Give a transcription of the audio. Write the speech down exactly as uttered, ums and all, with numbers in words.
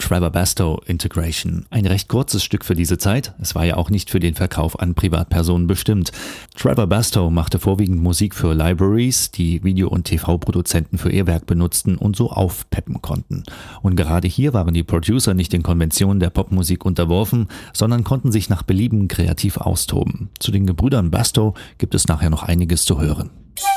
Trevor Bastow Integration. Ein recht kurzes Stück für diese Zeit, es war ja auch nicht für den Verkauf an Privatpersonen bestimmt. Trevor Bastow machte vorwiegend Musik für Libraries, die Video- und T V-Produzenten für ihr Werk benutzten und so aufpeppen konnten. Und gerade hier waren die Producer nicht den Konventionen der Popmusik unterworfen, sondern konnten sich nach Belieben kreativ austoben. Zu den Gebrüdern Bastow gibt es nachher noch einiges zu hören.